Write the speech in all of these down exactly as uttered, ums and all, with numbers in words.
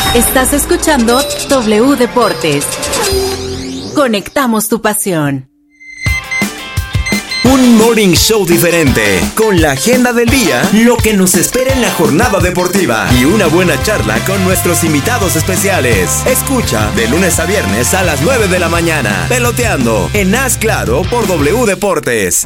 Estás escuchando W Deportes. Conectamos tu pasión. Un morning show diferente, con la agenda del día, lo que nos espera en la jornada deportiva y una buena charla con nuestros invitados especiales. Escucha de lunes a viernes a las nueve de la mañana, Peloteando, en Haz Claro por W Deportes.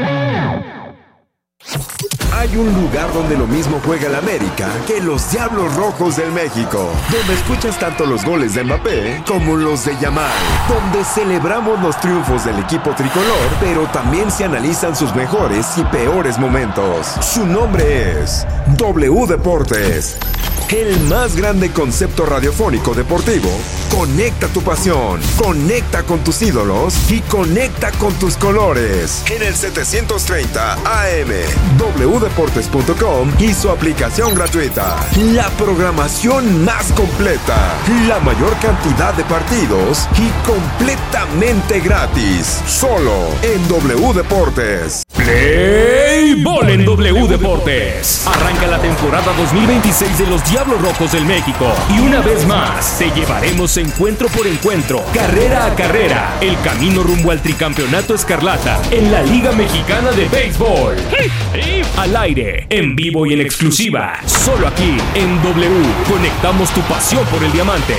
Hay un lugar donde lo mismo juega el América que los Diablos Rojos del México, donde escuchas tanto los goles de Mbappé como los de Yamal, donde celebramos los triunfos del equipo tricolor, pero también se analizan sus mejores y peores momentos. Su nombre es W Deportes. El más grande concepto radiofónico deportivo. Conecta tu pasión, conecta con tus ídolos y conecta con tus colores. En el setecientos treinta A M, w deportes punto com y su aplicación gratuita. La programación más completa, la mayor cantidad de partidos y completamente gratis. Solo en W Deportes. Play Ball en W Deportes. Arranca la temporada dos mil veintiséis de los Diablos Rojos del México. Y una vez más, te llevaremos encuentro por encuentro, carrera a carrera, el camino rumbo al tricampeonato escarlata en la Liga Mexicana de Béisbol. Al aire, en vivo y en exclusiva, solo aquí en W. Conectamos tu pasión por el diamante.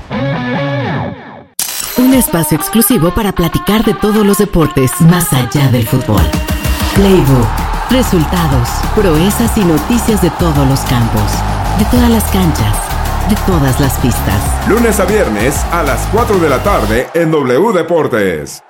Un espacio exclusivo para platicar de todos los deportes más allá del fútbol. Playbook, resultados, proezas y noticias de todos los campos, de todas las canchas, de todas las pistas. Lunes a viernes a las cuatro de la tarde en W Deportes.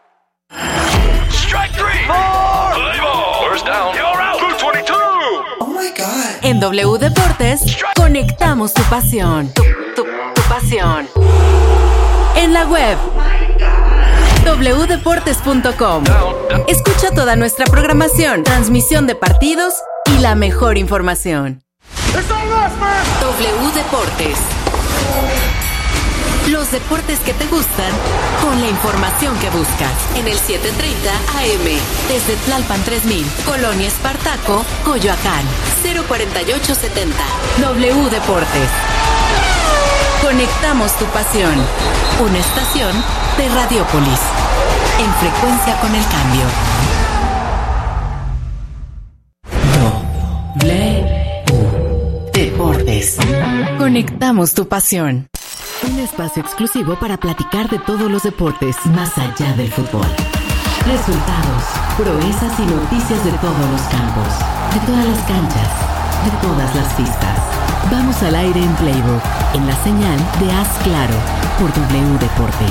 En W Deportes, conectamos tu pasión. Tu, tu, tu pasión. En la web w deportes punto com. Escucha toda nuestra programación, transmisión de partidos y la mejor información. W Deportes. Los deportes que te gustan con la información que buscas. En el setecientos treinta A M, desde Tlalpan tres mil, Colonia Espartaco, Coyoacán, cero cuarenta y ocho setenta. W Deportes. Conectamos tu pasión. Una estación de Radiópolis. En frecuencia con el cambio. W Deportes. Conectamos tu pasión. Un espacio exclusivo para platicar de todos los deportes más allá del fútbol. Resultados, proezas y noticias de todos los campos, de todas las canchas, de todas las pistas. Vamos al aire en Playbook, en la señal de Haz Claro, por W Deportes.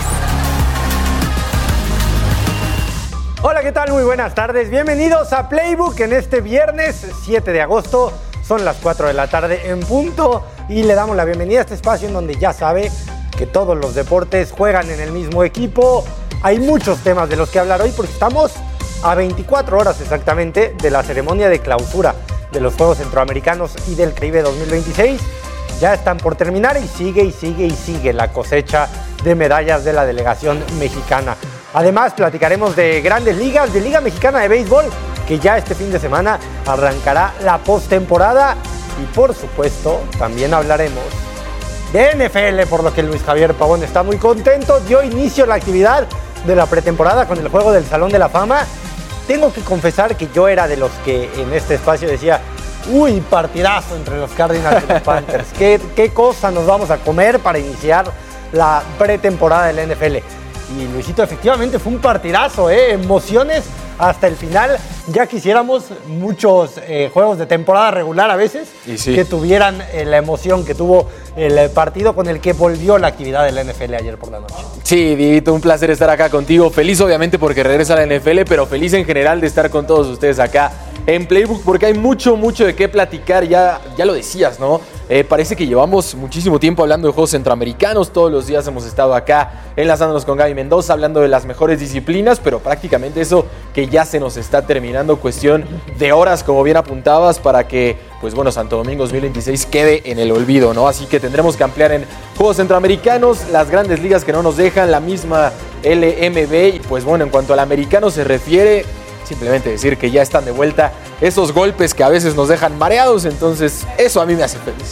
Hola, ¿qué tal? Muy buenas tardes. Bienvenidos a Playbook en este viernes siete de agosto. Son las cuatro de la tarde en punto y le damos la bienvenida a este espacio en donde ya sabe que todos los deportes juegan en el mismo equipo. Hay muchos temas de los que hablar hoy porque estamos a veinticuatro horas exactamente de la ceremonia de clausura de los Juegos Centroamericanos y del Caribe dos mil veintiséis. Ya están por terminar y sigue y sigue y sigue la cosecha de medallas de la delegación mexicana. Además, platicaremos de grandes ligas, de Liga Mexicana de Béisbol, que ya este fin de semana arrancará la postemporada. Y por supuesto, también hablaremos de N F L, por lo que Luis Javier Pavón está muy contento. Dio inicio a la actividad de la pretemporada con el juego del Salón de la Fama. Tengo que confesar que yo era de los que en este espacio decía: uy, partidazo entre los Cardinals y los Panthers. ¿Qué, qué cosa nos vamos a comer para iniciar la pretemporada de la N F L? Y Luisito, efectivamente fue un partidazo, ¿eh? Emociones hasta el final. Ya quisiéramos muchos eh, juegos de temporada regular a veces y sí, que tuvieran eh, la emoción que tuvo el partido con el que volvió la actividad de la N F L ayer por la noche. Sí, Dieguito, un placer estar acá contigo. Feliz obviamente porque regresa a la N F L, pero feliz en general de estar con todos ustedes acá en Playbook porque hay mucho, mucho de qué platicar. Ya, ya lo decías, ¿no? Eh, parece que llevamos muchísimo tiempo hablando de juegos centroamericanos. Todos los días hemos estado acá enlazándonos con Gaby Mendoza, hablando de las mejores disciplinas, pero prácticamente eso que ya se nos está terminando, cuestión de horas, como bien apuntabas, para que, pues bueno, Santo Domingo dos mil veintiséis quede en el olvido, ¿no? Así que tendremos que ampliar en juegos centroamericanos, las grandes ligas que no nos dejan, la misma L M B, y pues bueno, en cuanto al americano se refiere, simplemente decir que ya están de vuelta esos golpes que a veces nos dejan mareados, entonces eso a mí me hace feliz.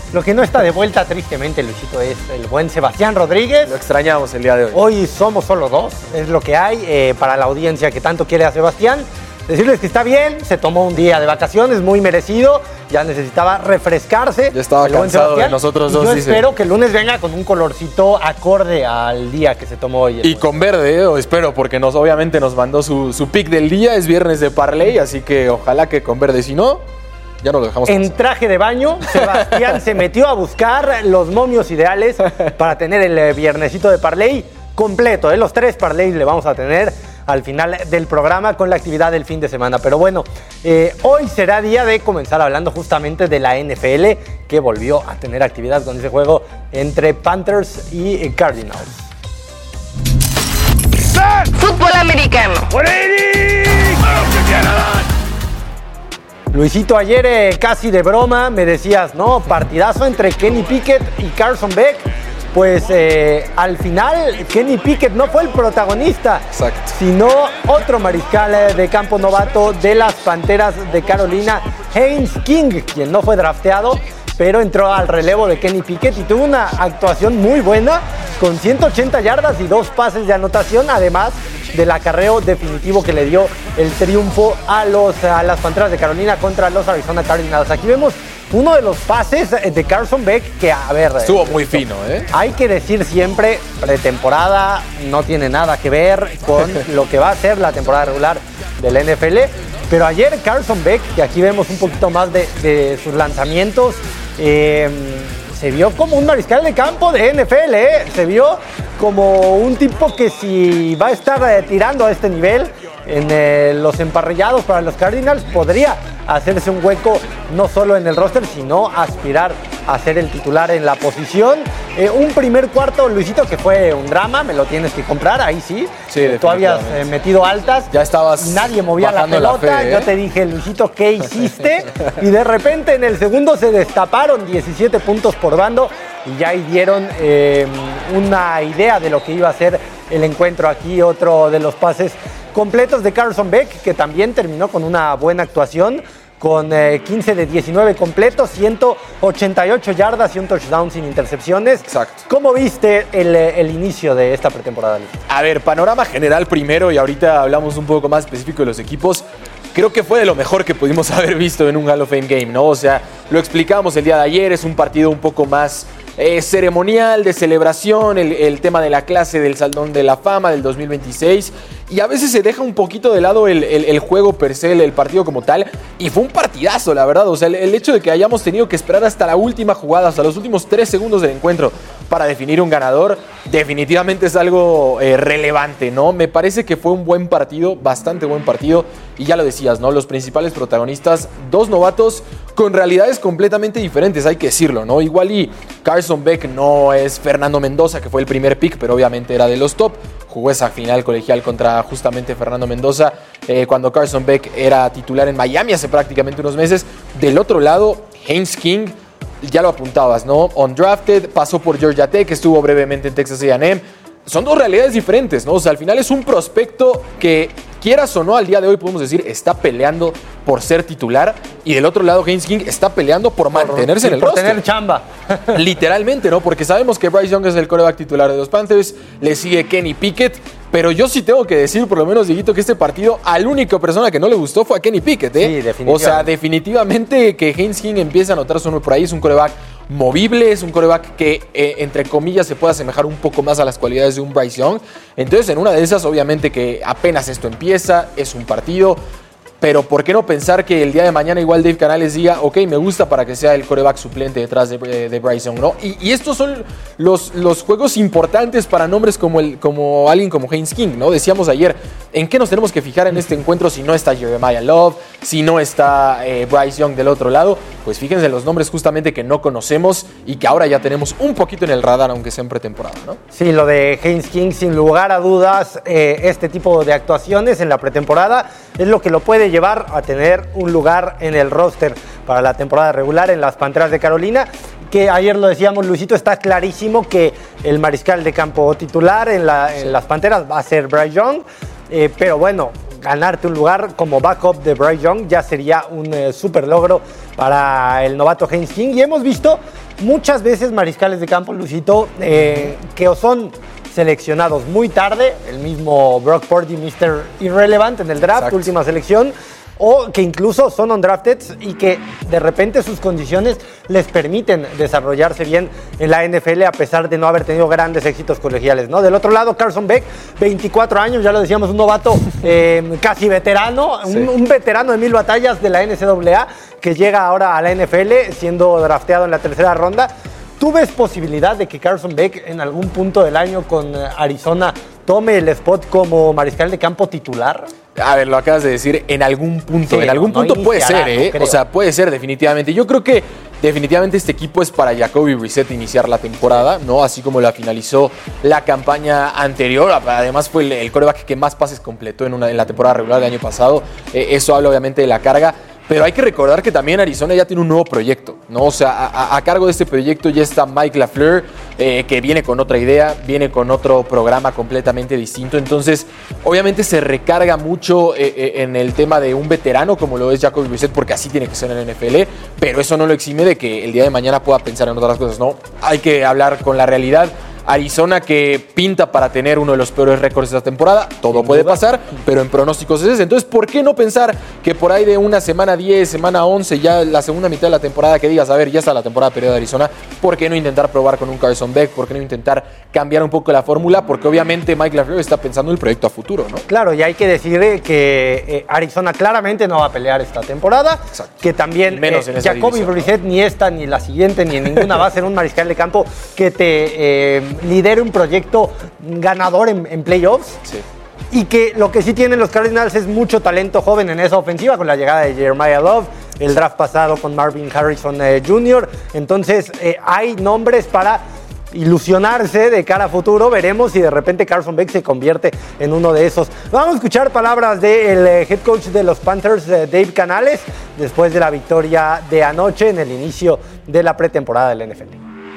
Lo que no está de vuelta, tristemente, Luisito, es el buen Sebastián Rodríguez. Lo extrañamos el día de hoy. Hoy somos solo dos, es lo que hay eh, para la audiencia que tanto quiere a Sebastián. Decirles que está bien, se tomó un día de vacaciones, muy merecido, ya necesitaba refrescarse. Ya estaba cansado de nosotros dos. Yo dice. espero que el lunes venga con un colorcito acorde al día que se tomó hoy. Y con verde, eh, espero, porque nos, obviamente nos mandó su, su pick del día, es viernes de parlay, así que ojalá que con verde, si no, ya nos lo dejamos En pasar. traje de baño, Sebastián se metió a buscar los momios ideales para tener el viernesito de parlay completo. ¿eh? Los tres parlays le vamos a tener al final del programa con la actividad del fin de semana. Pero bueno, eh, hoy será día de comenzar hablando justamente de la N F L, que volvió a tener actividad con ese juego entre Panthers y Cardinals. Fútbol americano. Luisito, ayer eh, casi de broma me decías, no, partidazo entre Kenny Pickett y Carson Beck. Pues eh, al final Kenny Pickett no fue el protagonista, Exacto. sino otro mariscal de campo novato de las Panteras de Carolina, Haynes King, quien no fue drafteado, pero entró al relevo de Kenny Pickett y tuvo una actuación muy buena con ciento ochenta yardas y dos pases de anotación, además del acarreo definitivo que le dio el triunfo a, los, a las Panteras de Carolina contra los Arizona Cardinals. Aquí vemos uno de los pases de Carson Beck que, a ver... Estuvo muy fino, ¿eh? Hay que decir siempre, pretemporada no tiene nada que ver con lo que va a ser la temporada regular del N F L. Pero ayer Carson Beck, que aquí vemos un poquito más de, de sus lanzamientos, eh, se vio como un mariscal de campo de N F L, ¿eh? Se vio como un tipo que si va a estar eh, tirando a este nivel en eh, los emparrillados para los Cardinals, podría hacerse un hueco no solo en el roster, sino aspirar a ser el titular en la posición. Eh, un primer cuarto, Luisito, que fue un drama, me lo tienes que comprar, ahí sí. Sí, Tú habías eh, metido altas. Ya estabas Nadie movía la bajando la pelota. fe, ¿eh? Yo te dije, Luisito, ¿qué hiciste? Y de repente en el segundo se destaparon diecisiete puntos por bando y ya ahí dieron eh, una idea de lo que iba a ser el encuentro. Aquí otro de los pases completos de Carson Beck, que también terminó con una buena actuación, con eh, quince de diecinueve completos, ciento ochenta y ocho yardas y un touchdown sin intercepciones. Exacto. ¿Cómo viste el, el inicio de esta pretemporada, Luis? A ver, panorama general primero, y ahorita hablamos un poco más específico de los equipos. Creo que fue de lo mejor que pudimos haber visto en un Hall of Fame Game, ¿no? O sea, lo explicamos el día de ayer, es un partido un poco más eh, ceremonial, de celebración, el, el tema de la clase del Salón de la Fama del dos mil veintiséis, y a veces se deja un poquito de lado el, el, el juego per se, el, el partido como tal, y fue un partidazo, la verdad. O sea, el, el hecho de que hayamos tenido que esperar hasta la última jugada, hasta los últimos tres segundos del encuentro para definir un ganador, definitivamente es algo eh, relevante, ¿no? Me parece que fue un buen partido, bastante buen partido, y ya lo decías, ¿no? Los principales protagonistas, dos novatos con realidades completamente diferentes, hay que decirlo, ¿no? Igual y Carson Beck no es Fernando Mendoza, que fue el primer pick, pero obviamente era de los top. Jugó esa final colegial contra justamente Fernando Mendoza, eh, cuando Carson Beck era titular en Miami hace prácticamente unos meses. Del otro lado, Haynes King, ya lo apuntabas, ¿no? Undrafted, pasó por Georgia Tech, estuvo brevemente en Texas A and M. Son dos realidades diferentes, ¿no? O sea, al final es un prospecto que, quieras o no, al día de hoy podemos decir, está peleando por ser titular. Y del otro lado, Haynes King está peleando por mantenerse por, en el por roster. tener chamba. Literalmente, ¿no? Porque sabemos que Bryce Young es el quarterback titular de los Panthers, le sigue Kenny Pickett, pero yo sí tengo que decir, por lo menos, Dieguito, que este partido, a la única persona que no le gustó fue a Kenny Pickett, ¿eh? Sí, definitivamente. O sea, definitivamente que Haynes King empieza a anotar su nombre por ahí, es un quarterback movible, es un quarterback que, eh, entre comillas, se puede asemejar un poco más a las cualidades de un Bryce Young. Entonces, en una de esas, obviamente que apenas esto empieza, es un partido. Pero ¿por qué no pensar que el día de mañana igual Dave Canales diga, ok, me gusta para que sea el quarterback suplente detrás de, de, de Bryce Young, ¿no? Y, y estos son los, los juegos importantes para nombres como, el, como alguien como Haynes King, ¿no? Decíamos ayer, ¿en qué nos tenemos que fijar en este encuentro si no está Jeremiah Love, si no está eh, Bryce Young del otro lado? Pues fíjense en los nombres justamente que no conocemos y que ahora ya tenemos un poquito en el radar, aunque sea en pretemporada, ¿no? Sí, lo de Haynes King, sin lugar a dudas, eh, este tipo de actuaciones en la pretemporada es lo que lo puede llevar a tener un lugar en el roster para la temporada regular en las Panteras de Carolina, que ayer lo decíamos, Luisito, está clarísimo que el mariscal de campo titular en, la, en las Panteras va a ser Bryce Young, eh, pero bueno, ganarte un lugar como backup de Bryce Young ya sería un eh, super logro para el novato Haynes King, y hemos visto muchas veces mariscales de campo, Luisito, eh, que o son seleccionados muy tarde, el mismo Brock Purdy, mister Irrelevant en el draft, Exacto. última selección, o que incluso son undrafted y que de repente sus condiciones les permiten desarrollarse bien en la N F L a pesar de no haber tenido grandes éxitos colegiales, ¿no? Del otro lado, Carson Beck, veinticuatro años, ya lo decíamos, un novato eh, casi veterano, sí. un, un veterano de mil batallas de la N C A A que llega ahora a la N F L siendo drafteado en la tercera ronda. ¿Tú ves posibilidad de que Carson Beck en algún punto del año con Arizona tome el spot como mariscal de campo titular? A ver, lo acabas de decir, en algún punto. Sí, en algún no, punto no puede ser, ¿eh? No o sea, puede ser definitivamente. Yo creo que definitivamente este equipo es para Jacoby Brissett iniciar la temporada, ¿no? Así como la finalizó la campaña anterior. Además fue el, el quarterback que más pases completó en, una, en la temporada regular del año pasado. Eh, eso habla obviamente de la carga. Pero hay que recordar que también Arizona ya tiene un nuevo proyecto, ¿no? O sea, a, a cargo de este proyecto ya está Mike LaFleur, eh, que viene con otra idea, viene con otro programa completamente distinto. Entonces, obviamente se recarga mucho eh, eh, en el tema de un veterano como lo es Jacoby Brissett, porque así tiene que ser en la N F L, pero eso no lo exime de que el día de mañana pueda pensar en otras cosas, ¿no? Hay que hablar con la realidad. Arizona que pinta para tener uno de los peores récords de esta temporada, todo puede pasar, pero en pronósticos es ese. Entonces, ¿por qué no pensar que por ahí de una semana diez, semana once, ya la segunda mitad de la temporada que digas, a ver, ya está la temporada periodo de Arizona, ¿por qué no intentar probar con un Carson Beck? ¿Por qué no intentar cambiar un poco la fórmula? Porque obviamente Mike LaFleur está pensando en el proyecto a futuro, ¿no? Claro, y hay que decir que eh, Arizona claramente no va a pelear esta temporada, Exacto. que también eh, Jacoby Brissett, ¿no? Ni esta, ni la siguiente, ni en ninguna va a ser un mariscal de campo que te eh, lidere un proyecto ganador en, en playoffs. Sí. Y que lo que sí tienen los Cardinals es mucho talento joven en esa ofensiva con la llegada de Jeremiah Love, el draft pasado con Marvin Harrison eh, junior Entonces eh, hay nombres para ilusionarse de cara a futuro. Veremos si de repente Carson Beck se convierte en uno de esos. Vamos a escuchar palabras del eh, head coach de los Panthers, eh, Dave Canales, después de la victoria de anoche en el inicio de la pretemporada de la N F L.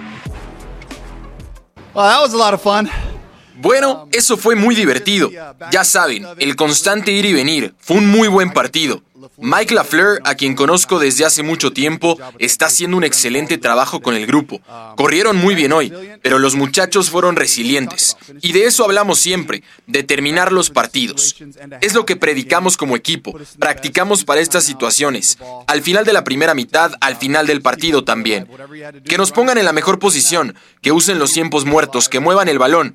Well, that was a lot of fun. Bueno, eso fue muy divertido. Ya saben, el constante ir y venir. Fue un muy buen partido. Mike LaFleur, a quien conozco desde hace mucho tiempo, está haciendo un excelente trabajo con el grupo. Corrieron muy bien hoy, pero los muchachos fueron resilientes. Y de eso hablamos siempre, de terminar los partidos. Es lo que predicamos como equipo, practicamos para estas situaciones. Al final de la primera mitad, al final del partido también. Que nos pongan en la mejor posición, que usen los tiempos muertos, que muevan el balón.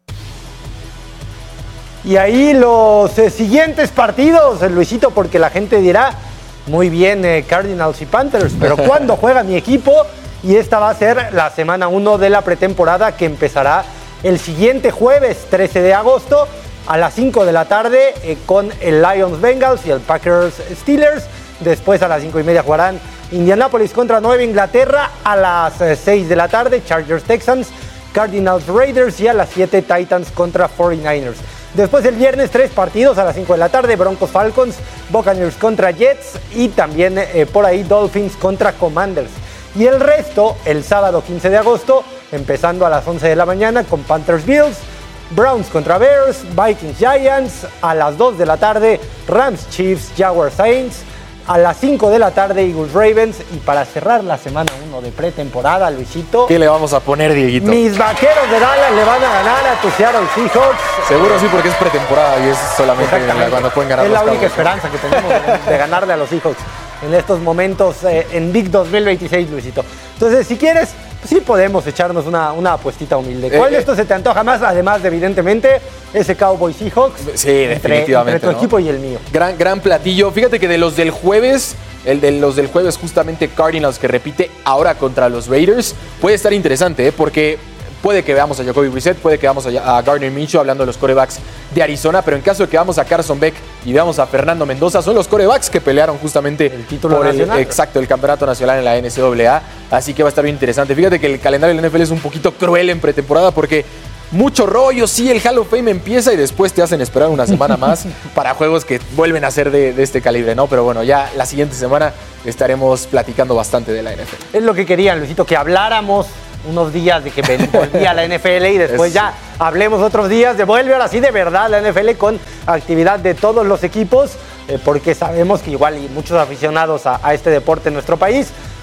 Y ahí los eh, siguientes partidos, eh, Luisito, porque la gente dirá, muy bien eh, Cardinals y Panthers, pero ¿cuándo juega mi equipo? Y esta va a ser la semana uno de la pretemporada que empezará el siguiente jueves, trece de agosto, a las cinco de la tarde, eh, con el Lions Bengals y el Packers Steelers. Después a las cinco y media jugarán Indianapolis contra Nueva Inglaterra, a las eh, seis de la tarde, Chargers Texans, Cardinals Raiders y a las siete Titans contra cuarenta y nueve ers. Después el viernes tres partidos a las cinco de la tarde, Broncos Falcons, Buccaneers contra Jets y también eh, por ahí Dolphins contra Commanders. Y el resto el sábado quince de agosto, empezando a las once de la mañana con Panthers Bills, Browns contra Bears, Vikings Giants, a las dos de la tarde Rams Chiefs, Jaguars Saints, a las cinco de la tarde Eagles Ravens. Y para cerrar la semana uno de pretemporada, Luisito, ¿qué le vamos a poner, Dieguito? Mis vaqueros de Dallas le van a ganar a tus Seattle Seahawks. Seguro sí, porque es pretemporada y es solamente cuando pueden ganar. Es los la única Cowboys. esperanza que tenemos de, de ganarle a los Seahawks en estos momentos eh, en Big dos mil veintiséis, Luisito. Entonces, si quieres, sí podemos echarnos una, una apuestita humilde. ¿Cuál Eh, de estos se te antoja más? Además de, evidentemente, ese Cowboys Seahawks. Sí, entre, definitivamente. entre tu ¿no? equipo y el mío. Gran, gran platillo. Fíjate que de los del jueves, el de los del jueves, justamente Cardinals, que repite ahora contra los Raiders, puede estar interesante, ¿eh? Porque puede que veamos a Jacoby Brissett, puede que veamos a, a Gardner Minshew hablando de los quarterbacks de Arizona, pero en caso de que veamos a Carson Beck y veamos a Fernando Mendoza, son los quarterbacks que pelearon justamente el título por nacional. El, exacto, el campeonato nacional en la N C A A, así que va a estar bien interesante. Fíjate que el calendario de la N F L es un poquito cruel en pretemporada porque mucho rollo, sí, el Hall of Fame empieza y después te hacen esperar una semana más para juegos que vuelven a ser de, de este calibre, ¿no? Pero bueno, ya la siguiente semana estaremos platicando bastante de la N F L. Es lo que querían, Luisito, que habláramos unos días de que volvía a la N F L y después Eso. ya hablemos otros días de vuelve ahora sí de verdad la N F L con actividad de todos los equipos, eh, porque sabemos que igual y muchos aficionados a, a este deporte en nuestro país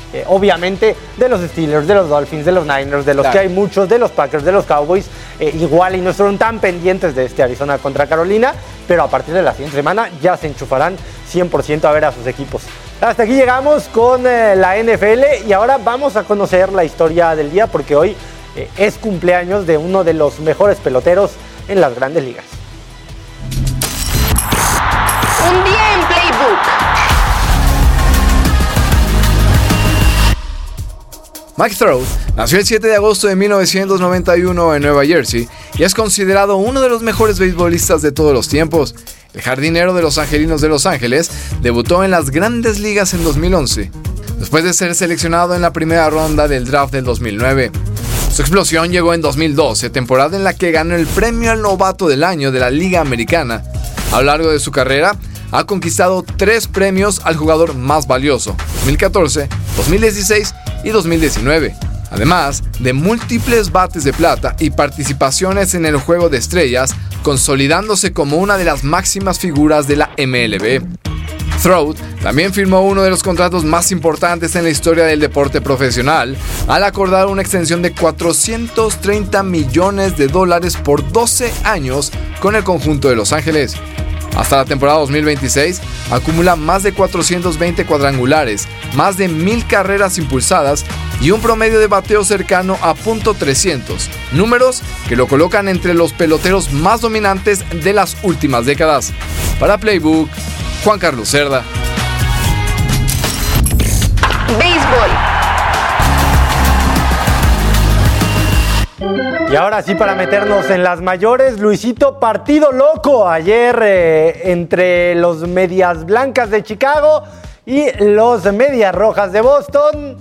eh, obviamente, de los Steelers, de los Dolphins, de los Niners, de los claro. que hay muchos, de los Packers, de los Cowboys, eh, igual y no estuvieron tan pendientes de este Arizona contra Carolina, pero a partir de la siguiente semana ya se enchufarán cien por ciento a ver a sus equipos. Hasta aquí llegamos con eh, la N F L y ahora vamos a conocer la historia del día porque hoy eh, es cumpleaños de uno de los mejores peloteros en las grandes ligas. Un día en Playbook. Mike Trout nació el siete de agosto de mil novecientos noventa y uno en Nueva Jersey y es considerado uno de los mejores beisbolistas de todos los tiempos. El jardinero de los Angelinos de Los Ángeles debutó en las Grandes Ligas en dos mil once, después de ser seleccionado en la primera ronda del draft del dos mil nueve. Su explosión llegó en dos mil doce, temporada en la que ganó el premio al novato del año de la Liga Americana. A lo largo de su carrera, ha conquistado tres premios al jugador más valioso, dos mil catorce, dos mil dieciséis y dos mil diecinueve, además de múltiples bates de plata y participaciones en el Juego de Estrellas, consolidándose como una de las máximas figuras de la M L B. Trout también firmó uno de los contratos más importantes en la historia del deporte profesional al acordar una extensión de cuatrocientos treinta millones de dólares por doce años con el conjunto de Los Ángeles. Hasta la temporada dos mil veintiséis acumula más de cuatrocientos veinte cuadrangulares, más de mil carreras impulsadas y un promedio de bateo cercano a punto trescientos, números que lo colocan entre los peloteros más dominantes de las últimas décadas. Para Playbook, Juan Carlos Cerda. Béisbol. Y ahora sí, para meternos en las mayores, Luisito, partido loco ayer eh, entre los Medias Blancas de Chicago y los Medias Rojas de Boston.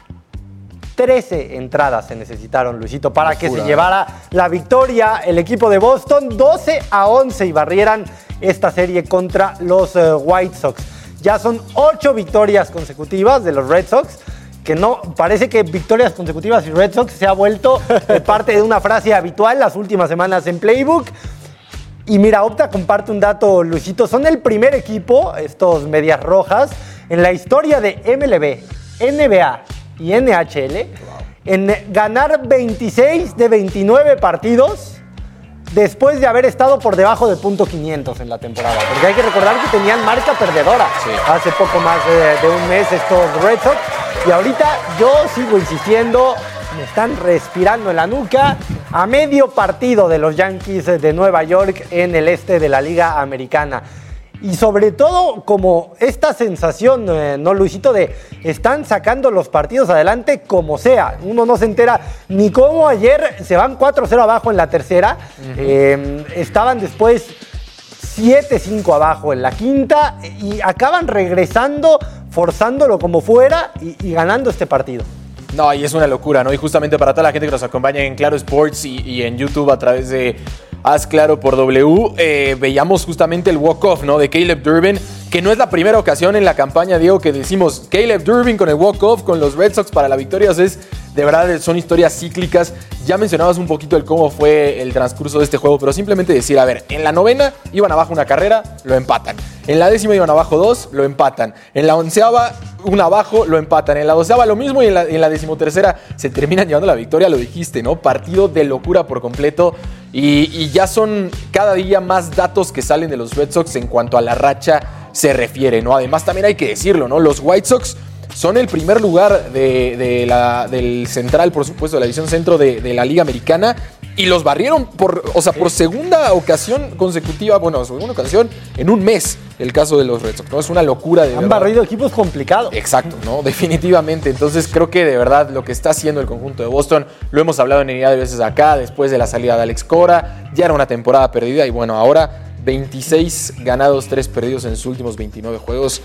trece entradas se necesitaron, Luisito, para que se llevara la victoria el equipo de Boston, doce a once, y barrieran esta serie contra los uh, White Sox. Ya son ocho victorias consecutivas de los Red Sox, que no, parece que victorias consecutivas y Red Sox se ha vuelto parte de una frase habitual las últimas semanas en Playbook. Y mira, Opta comparte un dato, Luisito, son el primer equipo, estos Medias Rojas, en la historia de M L B, N B A y N H L, en ganar veintiséis de veintinueve partidos después de haber estado por debajo de punto quinientos en la temporada. Porque hay que recordar que tenían marca perdedora sí. hace poco más de, de un mes estos Red Sox. Y ahorita yo sigo insistiendo, me están respirando en la nuca, a medio partido de los Yankees de Nueva York en el este de la Liga Americana. Y sobre todo como esta sensación, eh, ¿no, Luisito? De están sacando los partidos adelante como sea. Uno no se entera ni cómo ayer se van cuatro cero abajo en la tercera. Uh-huh. Eh, estaban después siete cinco abajo en la quinta y acaban regresando, forzándolo como fuera y, y ganando este partido. No, y es una locura, ¿no? Y justamente para toda la gente que nos acompaña en Claro Sports y, y en YouTube a través de Haz Claro por W, eh, veíamos justamente el walk-off, ¿no? De Caleb Durbin, que no es la primera ocasión en la campaña, Diego, que decimos Caleb Durbin con el walk-off, con los Red Sox para la victoria. O sea, es, de verdad, son historias cíclicas. Ya mencionabas un poquito el cómo fue el transcurso de este juego, pero simplemente decir, a ver, en la novena iban abajo una carrera, lo empatan. En la décima iban abajo dos, lo empatan. En la onceava, una abajo, lo empatan. En la doceava lo mismo y en la, en la decimotercera se terminan llevando la victoria, lo dijiste, ¿no? Partido de locura por completo. Y, y ya son cada día más datos que salen de los Red Sox en cuanto a la racha se refiere, ¿no? Además, también hay que decirlo, ¿no? Los White Sox son el primer lugar de, de la, del central, por supuesto, de la división centro de, de la Liga Americana. Y los barrieron por, o sea, por segunda ocasión consecutiva, bueno, segunda ocasión en un mes, el caso de los Red Sox, ¿no? Es una locura de Han verdad. barrido equipos complicados. Exacto, ¿no? Definitivamente. Entonces creo que de verdad lo que está haciendo el conjunto de Boston, lo hemos hablado en infinidad de veces acá, después de la salida de Alex Cora, ya era una temporada perdida y bueno, ahora veintiséis ganados, tres perdidos en sus últimos veintinueve juegos.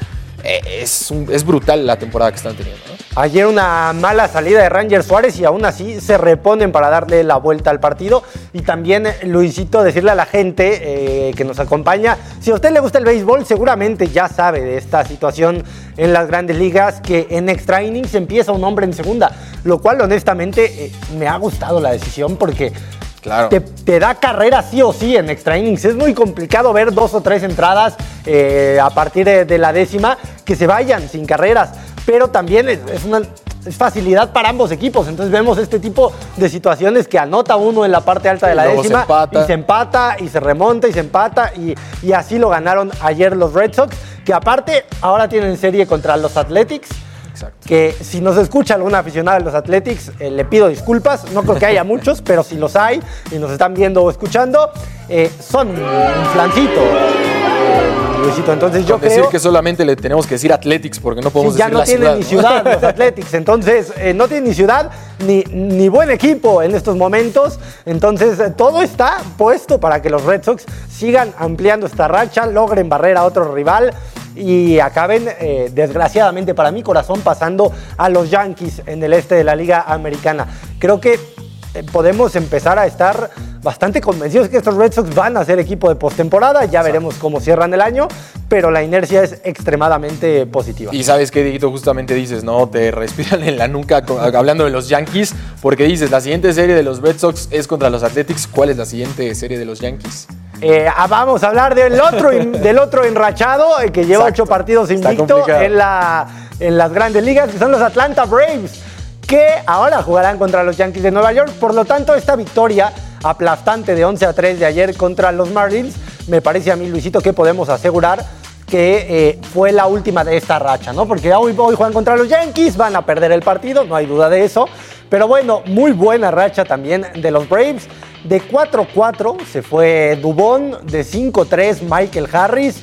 Es, un, es brutal la temporada que están teniendo, ¿no? Ayer una mala salida de Ranger Suárez y aún así se reponen para darle la vuelta al partido. Y también, Luisito, decirle a la gente eh, que nos acompaña, si a usted le gusta el béisbol, seguramente ya sabe de esta situación en las grandes ligas, que en extra innings empieza un hombre en segunda, lo cual honestamente eh, me ha gustado la decisión porque Claro. Te, te da carrera sí o sí en extra innings. Es muy complicado ver dos o tres entradas eh, a partir de, de la décima que se vayan sin carreras. pero también es, es una es facilidad para ambos equipos. Entonces vemos este tipo de situaciones que anota uno en la parte alta de la décima se empata. y se empata y se remonta y se empata y, y así lo ganaron ayer los Red Sox, que aparte ahora tienen serie contra los Athletics. Exacto. Que si nos escucha algún aficionado de los Athletics, eh, le pido disculpas, no creo que haya muchos, pero si los hay y nos están viendo o escuchando, eh, son un flancito. Luisito, entonces yo Con creo... decir que solamente le tenemos que decir Athletics porque no podemos sí, ya decir no la tienen ciudad, ni ¿no? ciudad los Athletics, entonces eh, no tienen ni ciudad ni, ni buen equipo en estos momentos, entonces eh, todo está puesto para que los Red Sox sigan ampliando esta racha, logren barrer a otro rival y acaben, eh, desgraciadamente para mi corazón, pasando a los Yankees en el este de la Liga Americana. Creo que eh, podemos empezar a estar bastante convencidos que estos Red Sox van a ser equipo de postemporada. Ya veremos cómo cierran el año, pero la inercia es extremadamente positiva. Y sabes qué, Dieguito, justamente dices, ¿no? Te respiran en la nuca hablando de los Yankees, porque dices, la siguiente serie de los Red Sox es contra los Athletics. ¿Cuál es la siguiente serie de los Yankees? Eh, vamos a hablar del otro, del otro enrachado, eh, que lleva Exacto. ocho partidos invicto en, la, en las grandes ligas, que son los Atlanta Braves, que ahora jugarán contra los Yankees de Nueva York. Por lo tanto, esta victoria aplastante de once a tres de ayer contra los Marlins, me parece a mí, Luisito, que podemos asegurar que eh, fue la última de esta racha, ¿no? Porque hoy, hoy juegan contra los Yankees, van a perder el partido, no hay duda de eso. Pero bueno, muy buena racha también de los Braves. De cuatro cuatro se fue Dubón, de cinco tres Michael Harris,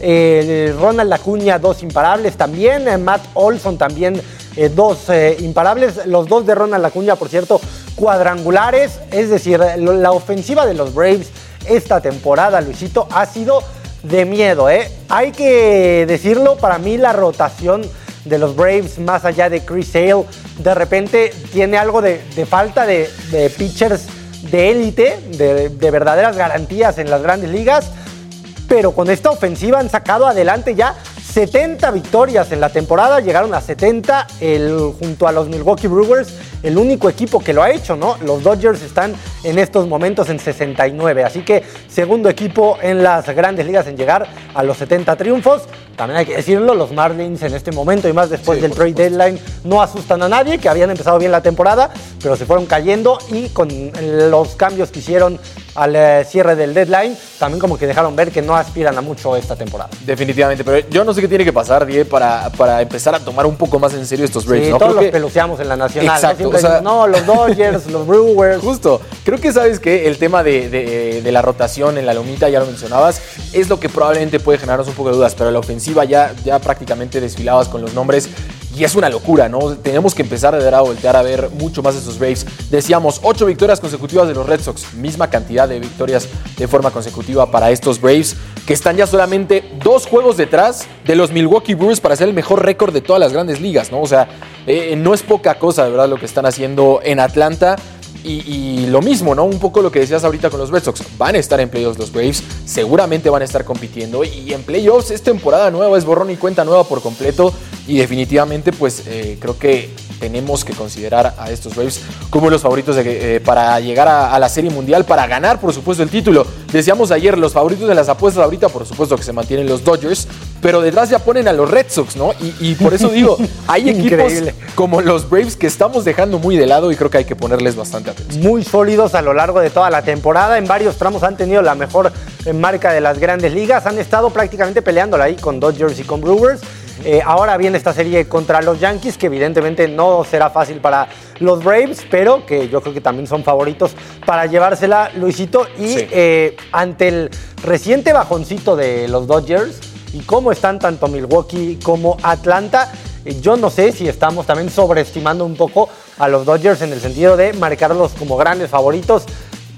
eh, Ronald Acuña, dos imparables también, eh, Matt Olson también, eh, dos eh, imparables. Los dos de Ronald Acuña, por cierto, cuadrangulares. Es decir, la ofensiva de los Braves esta temporada, Luisito, ha sido de miedo, ¿eh? Hay que decirlo, para mí la rotación de los Braves, más allá de Chris Sale, de repente tiene algo de, de falta de, de pitchers de élite, de, de verdaderas garantías en las grandes ligas, pero con esta ofensiva han sacado adelante ya setenta victorias en la temporada, llegaron a setenta el, junto a los Milwaukee Brewers, el único equipo que lo ha hecho, ¿no? Los Dodgers están en estos momentos en sesenta y nueve, así que segundo equipo en las grandes ligas en llegar a los setenta triunfos. También hay que decirlo, los Marlins en este momento y más después sí, del trade deadline no asustan a nadie, que habían empezado bien la temporada, pero se fueron cayendo y con los cambios que hicieron al eh, cierre del deadline, también como que dejaron ver que no aspiran a mucho esta temporada. Definitivamente, pero yo no sé qué tiene que pasar, Die, para, para empezar a tomar un poco más en serio estos Braves. Sí, ¿no? todos Creo los que... peluceamos en la nacional. Exacto. ¿no? O sea... decimos, no, los Dodgers, los Brewers. Justo. Creo que sabes que el tema de, de, de la rotación en la lomita, ya lo mencionabas, es lo que probablemente puede generarnos un poco de dudas, pero la ofensiva ya, ya prácticamente desfilabas con los nombres. Y es una locura, ¿no? Tenemos que empezar de verdad a voltear a ver mucho más de esos Braves. Decíamos, ocho victorias consecutivas de los Red Sox. Misma cantidad de victorias de forma consecutiva para estos Braves, que están ya solamente dos juegos detrás de los Milwaukee Brewers para hacer el mejor récord de todas las grandes ligas, ¿no? O sea, eh, no es poca cosa, de verdad, lo que están haciendo en Atlanta. Y, y lo mismo, ¿no? Un poco lo que decías ahorita con los Red Sox. Van a estar en playoffs los Braves, seguramente van a estar compitiendo. Y en playoffs es temporada nueva, es borrón y cuenta nueva por completo. Y definitivamente, pues, eh, creo que tenemos que considerar a estos Braves como los favoritos de, eh, para llegar a, a la Serie Mundial, para ganar, por supuesto, el título. Decíamos ayer, los favoritos de las apuestas ahorita, por supuesto que se mantienen los Dodgers, pero detrás ya ponen a los Red Sox, ¿no? Y, y por eso digo, hay equipos como los Braves que estamos dejando muy de lado y creo que hay que ponerles bastante atención. Muy sólidos a lo largo de toda la temporada, en varios tramos han tenido la mejor marca de las grandes ligas, han estado prácticamente peleándola ahí con Dodgers y con Brewers. Eh, ahora viene esta serie contra los Yankees, que evidentemente no será fácil para los Braves, pero que yo creo que también son favoritos para llevársela, Luisito. Y sí. eh, ante el reciente bajoncito de los Dodgers y cómo están tanto Milwaukee como Atlanta, eh, yo no sé si estamos también sobreestimando un poco a los Dodgers en el sentido de marcarlos como grandes favoritos.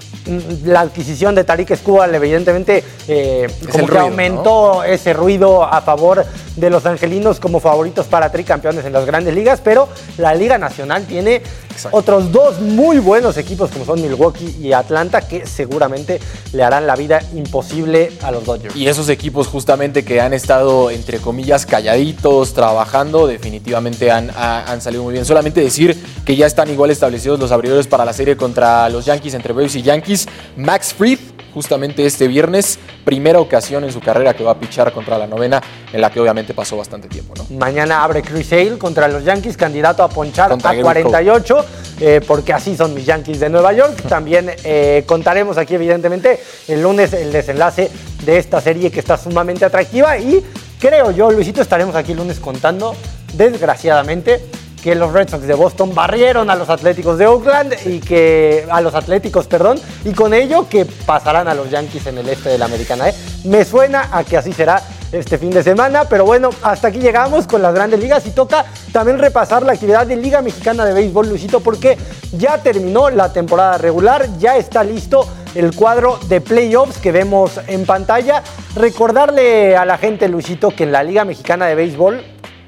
La adquisición de Tarik Skubal evidentemente eh, como que ruido, aumentó, ¿no?, ese ruido a favor de los angelinos como favoritos para tricampeones en las grandes ligas, pero la Liga Nacional tiene Exacto. otros dos muy buenos equipos como son Milwaukee y Atlanta, que seguramente le harán la vida imposible a los Dodgers. Y esos equipos justamente que han estado entre comillas calladitos, trabajando, definitivamente han, han salido muy bien. Solamente decir que ya están igual establecidos los abridores para la serie contra los Yankees, entre Braves y Yankees. Max Fried justamente este viernes, primera ocasión en su carrera que va a pichar contra la novena, en la que obviamente pasó bastante tiempo, ¿no? Mañana abre Chris Sale contra los Yankees, candidato a ponchar Contra a Gary cuarenta y ocho, eh, porque así son mis Yankees de Nueva York. También eh, contaremos aquí, evidentemente, el lunes el desenlace de esta serie que está sumamente atractiva y creo yo, Luisito, estaremos aquí el lunes contando, desgraciadamente, que los Red Sox de Boston barrieron a los Atléticos de Oakland y que a los Atléticos, perdón, y con ello que pasarán a los Yankees en el este de la Americana. ¿eh? Me suena a que así será este fin de semana, pero bueno, hasta aquí llegamos con las grandes ligas y toca también repasar la actividad de Liga Mexicana de Béisbol, Luisito, porque ya terminó la temporada regular, ya está listo el cuadro de playoffs que vemos en pantalla. Recordarle a la gente, Luisito, que en la Liga Mexicana de Béisbol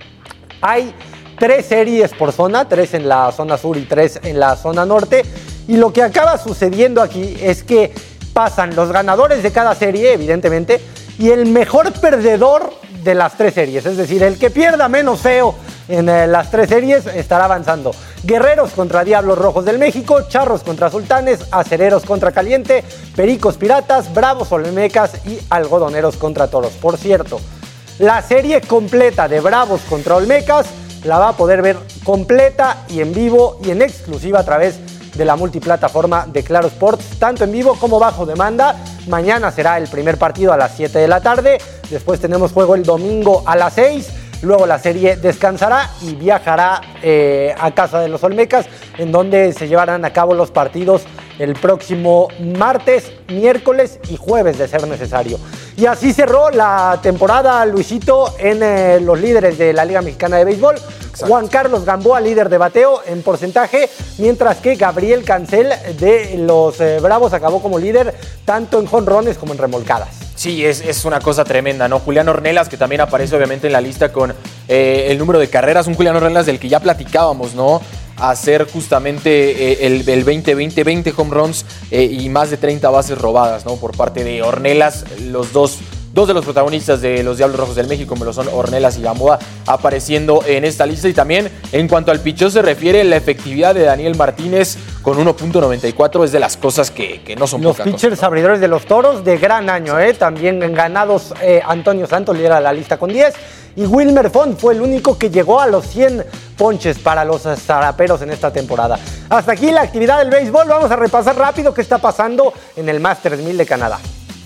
hay tres series por zona, tres en la zona sur y tres en la zona norte. Y lo que acaba sucediendo aquí es que pasan los ganadores de cada serie, evidentemente, y el mejor perdedor de las tres series. Es decir, el que pierda menos feo en eh, las tres series estará avanzando. Guerreros contra Diablos Rojos del México, Charros contra Sultanes, Acereros contra Caliente, Pericos Piratas, Bravos Olmecas y Algodoneros contra Toros. Por cierto, la serie completa de Bravos contra Olmecas la va a poder ver completa y en vivo y en exclusiva a través de la multiplataforma de Claro Sports, tanto en vivo como bajo demanda. Mañana será el primer partido a las siete de la tarde, después tenemos juego el domingo a las seis, luego la serie descansará y viajará eh, a casa de los Olmecas, en donde se llevarán a cabo los partidos el próximo martes, miércoles y jueves de ser necesario. Y así cerró la temporada, Luisito, en eh, los líderes de la Liga Mexicana de Béisbol. Exacto. Juan Carlos Gamboa, líder de bateo en porcentaje, mientras que Gabriel Cancel de los eh, Bravos acabó como líder tanto en jonrones como en remolcadas. Sí, es, es una cosa tremenda, ¿no? Julián Ornelas, que también aparece obviamente en la lista con eh, el número de carreras, un Julián Ornelas del que ya platicábamos, ¿no? Hacer justamente eh, el, el veinte veinte, veinte home runs eh, y más de treinta bases robadas, ¿no? Por parte de Ornelas, los dos, dos de los protagonistas de los Diablos Rojos del México, como lo son Ornelas y Gamboa, apareciendo en esta lista. Y también, en cuanto al picheo se refiere, la efectividad de Daniel Martínez con uno punto noventa y cuatro es de las cosas que, que no son los pitchers cosa, ¿no? Abridores de los Toros de gran año, ¿eh? También ganados, eh, Antonio Santos lidera la lista con diez. Y Wilmer Font fue el único que llegó a los cien ponches para los zaraperos en esta temporada. Hasta aquí la actividad del béisbol. Vamos a repasar rápido qué está pasando en el Masters mil de Canadá.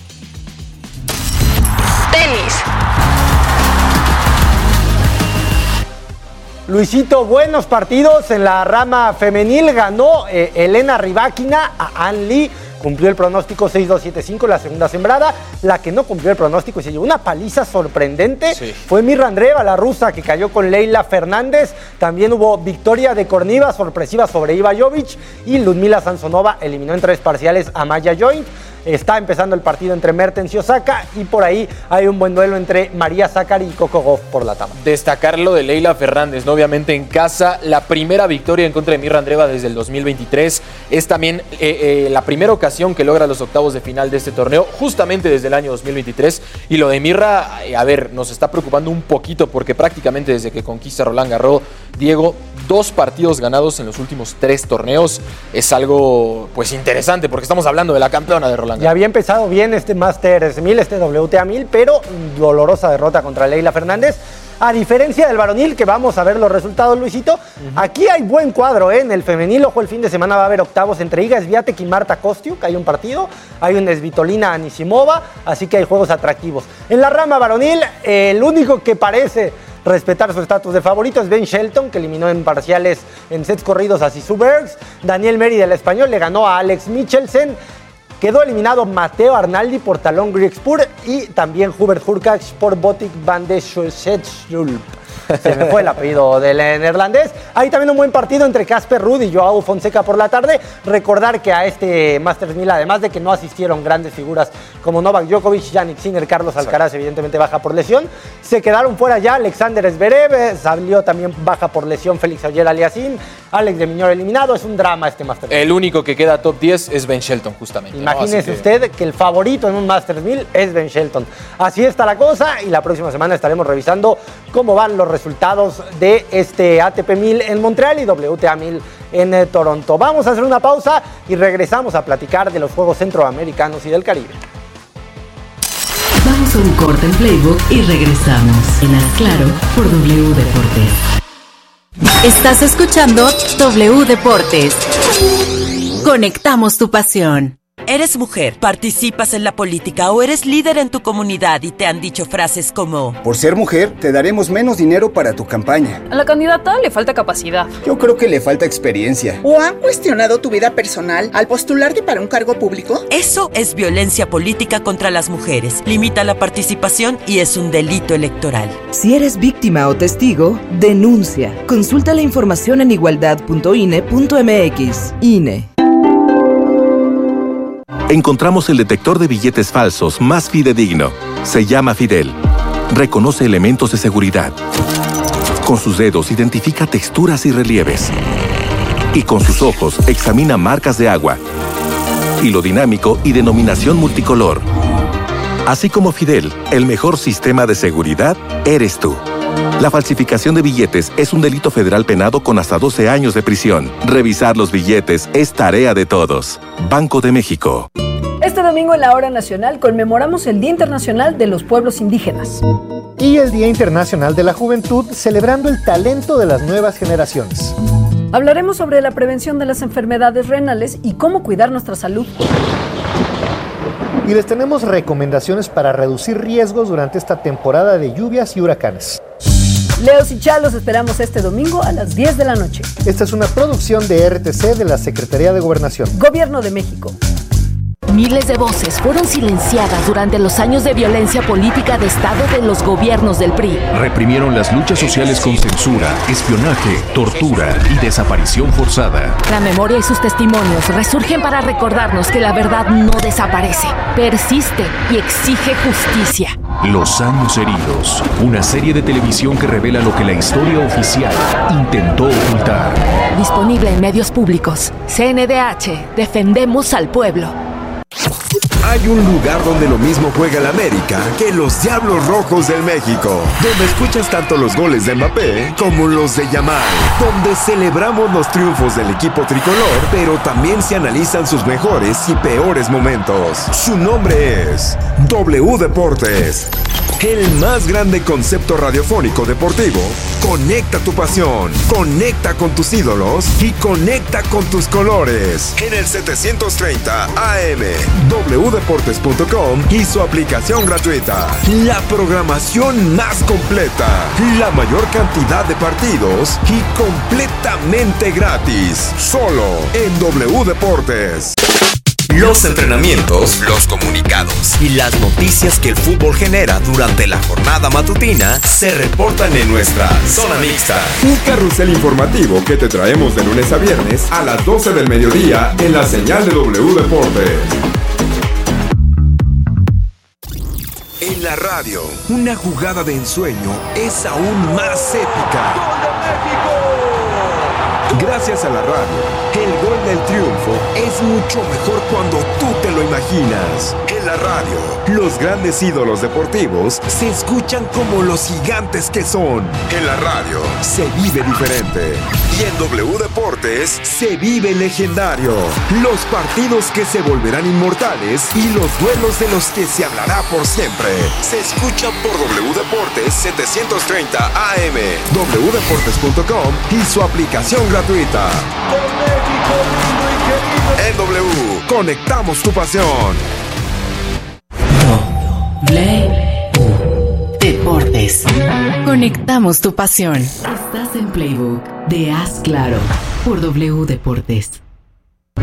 Tenis. Luisito, buenos partidos en la rama femenil. Ganó eh, Elena Rybakina a Ann Lee. Cumplió el pronóstico seis dos siete cinco, la segunda sembrada. La que no cumplió el pronóstico y se llevó una paliza sorprendente sí. fue Mirra Andreeva, la rusa, que cayó con Leila Fernández. También hubo victoria de Korniva, sorpresiva sobre Iva Jovic. Y Ludmila Samsonova eliminó en tres parciales a Maya Joint. Está empezando el partido entre Mertens y Osaka y por ahí hay un buen duelo entre María Sakkari y Coco Gauff por la tabla. Destacar lo de Leila Fernández, ¿no? Obviamente en casa, la primera victoria en contra de Mirra Andreeva desde el dos mil veintitrés. Es también eh, eh, la primera ocasión que logra los octavos de final de este torneo, justamente desde el año dos mil veintitrés. Y lo de Mirra, eh, a ver, nos está preocupando un poquito porque prácticamente desde que conquista Roland Garros, Diego, dos partidos ganados en los últimos tres torneos. Es algo pues interesante porque estamos hablando de la campeona de Roland Garros. Ya había empezado bien este Masters mil, este W T A mil, pero dolorosa derrota contra Leila Fernández. A diferencia del varonil, que vamos a ver los resultados, Luisito, uh-huh. Aquí hay buen cuadro, ¿eh? En el femenil, ojo, el fin de semana va a haber octavos entre Iga Swiatek y Marta Kostiuk. Hay un partido, hay una Svitolina Anisimova, así que hay juegos atractivos. En la rama varonil, eh, el único que parece respetar su estatus de favorito es Ben Shelton, que eliminó en parciales en sets corridos a Sisu Bergs. Daniel Meri del Español le ganó a Alex Michelsen. Quedó eliminado Mateo Arnaldi por Talon Griekspoor y también Hubert Hurkacz por Botic van de Schulp. Se me fue el apellido del neerlandés. Hay también un buen partido entre Casper Ruud y Joao Fonseca por la tarde. Recordar que a este Masters mil, además de que no asistieron grandes figuras como Novak Djokovic, Jannik Sinner, Carlos Alcaraz, evidentemente baja por lesión, se quedaron fuera ya Alexander Zverev, salió también baja por lesión Félix Auger-Aliassime, Alex de Minaur eliminado. Es un drama este Masters mil. El único que queda top diez es Ben Shelton, justamente. Imagínese, ¿no? que... usted que el favorito en un Masters mil es Ben Shelton. Así está la cosa y la próxima semana estaremos revisando cómo van los resultados de este A T P mil en Montreal y W T A mil en eh, Toronto. Vamos a hacer una pausa y regresamos a platicar de los Juegos Centroamericanos y del Caribe. Vamos a un corte en Playbook y regresamos en Haz Claro por W Deportes. Estás escuchando W Deportes. Conectamos tu pasión. ¿Eres mujer, participas en la política o eres líder en tu comunidad y te han dicho frases como: por ser mujer, te daremos menos dinero para tu campaña? A la candidata le falta capacidad. Yo creo que le falta experiencia. ¿O han cuestionado tu vida personal al postularte para un cargo público? Eso es violencia política contra las mujeres. Limita la participación y es un delito electoral. Si eres víctima o testigo, denuncia. Consulta la información en igualdad punto I N E punto M X. I N E. Encontramos el detector de billetes falsos más fidedigno. Se llama Fidel. Reconoce elementos de seguridad. Con sus dedos identifica texturas y relieves. Y con sus ojos examina marcas de agua, hilo dinámico y denominación multicolor. Así como Fidel, el mejor sistema de seguridad eres tú. La falsificación de billetes es un delito federal penado con hasta doce años de prisión. Revisar los billetes es tarea de todos. Banco de México. Este domingo en la Hora Nacional conmemoramos el Día Internacional de los Pueblos Indígenas. Y el Día Internacional de la Juventud, celebrando el talento de las nuevas generaciones. Hablaremos sobre la prevención de las enfermedades renales y cómo cuidar nuestra salud. Y les tenemos recomendaciones para reducir riesgos durante esta temporada de lluvias y huracanes. Leos y Chalos esperamos este domingo a las diez de la noche. Esta es una producción de R T C de la Secretaría de Gobernación. Gobierno de México. Miles de voces fueron silenciadas durante los años de violencia política de Estado de los gobiernos del P R I. Reprimieron las luchas sociales con censura, espionaje, tortura y desaparición forzada. La memoria y sus testimonios resurgen para recordarnos que la verdad no desaparece, persiste y exige justicia. Los años heridos, una serie de televisión que revela lo que la historia oficial intentó ocultar. Disponible en medios públicos. C N D H, defendemos al pueblo. Hay un lugar donde lo mismo juega el América que los Diablos Rojos del México, donde escuchas tanto los goles de Mbappé como los de Yamal, donde celebramos los triunfos del equipo tricolor, pero también se analizan sus mejores y peores momentos. Su nombre es W Deportes. El más grande concepto radiofónico deportivo. Conecta tu pasión, conecta con tus ídolos y conecta con tus colores. En el setecientos treinta A M, w deportes punto com y su aplicación gratuita. La programación más completa, la mayor cantidad de partidos y completamente gratis. Solo en W Deportes. Los entrenamientos, los comunicados y las noticias que el fútbol genera durante la jornada matutina se reportan en nuestra Zona Mixta. Un carrusel informativo que te traemos de lunes a viernes a las doce del mediodía en la señal de W Deportes. En la radio, una jugada de ensueño es aún más épica. ¡Gol de México! Gracias a la radio, el gol del triunfo es mucho mejor cuando tú te lo imaginas. En la radio, los grandes ídolos deportivos se escuchan como los gigantes que son. En la radio, se vive diferente. Y en W Deportes, se vive legendario. Los partidos que se volverán inmortales y los duelos de los que se hablará por siempre. Se escuchan por W Deportes setecientos treinta A M, w deportes punto com y su aplicación gratuita. En W, conectamos tu pasión. W Deportes. Conectamos tu pasión. Estás en Playbook de Haz Claro por W Deportes.